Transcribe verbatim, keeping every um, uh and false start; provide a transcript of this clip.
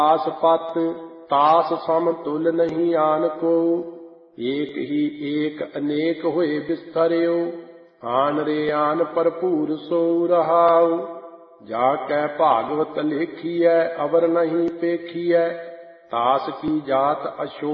तास पत तास सम तुल नहीं आन को। एक ही एक अनेक होए बिस्तरियो आन रे आन भरपूर सो रहाउ। जाकै भागवत लेखियै अवर नहीं पेखियै तास की जात अशोक